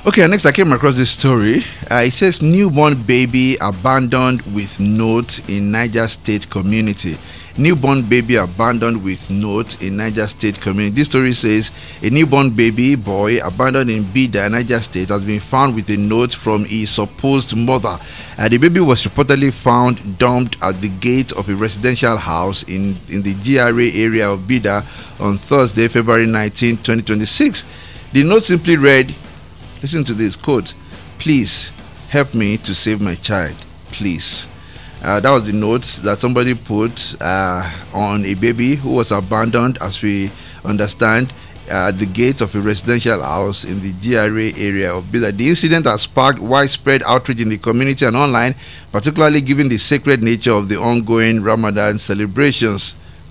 Okay, next I came across this story. It says newborn baby abandoned with note in Niger State community. Newborn baby abandoned with note in Niger State community. This story says a newborn baby boy abandoned in Bida, Niger State, has been found with a note from his supposed mother. The baby was reportedly found dumped at the gate of a residential house in the GRA area of Bida on Thursday, February 19, 2026. The note simply read, listen to this quote, "Please help me to save my child, please." That was the note that somebody put on a baby who was abandoned, as we understand, at the gate of a residential house in the GRA area of Bida. The incident has sparked widespread outrage in the community and online, particularly given the sacred nature of the ongoing Ramadan celebrations.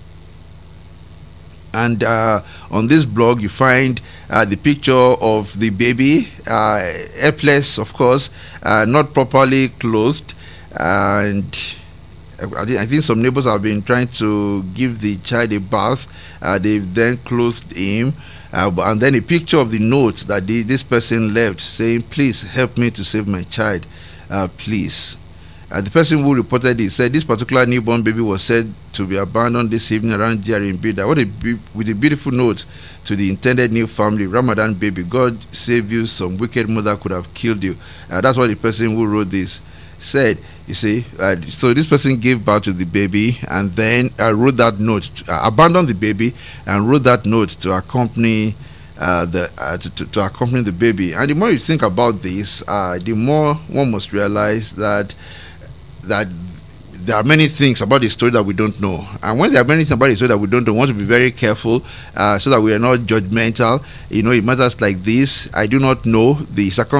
And on this blog, you find the picture of the baby, helpless, of course, not properly clothed. And I think some neighbors have been trying to give the child a bath. They've then clothed him. And then a picture of the note that this person left saying, "Please help me to save my child, please." The person who reported it said this particular newborn baby was said to be abandoned this evening around GRA in Bida. With a beautiful note to the intended new family, "Ramadan baby, God save you, some wicked mother could have killed you." That's what the person who wrote this said. You see, so this person gave birth to the baby and then wrote that note, abandoned the baby and wrote that note to accompany to accompany the baby. And the more you think about this, the more one must realize that there are many things about the story that we don't know. And when there are many things about the story that we don't know, we want to be very careful so that we are not judgmental. In matters like this, I do not know the circumstances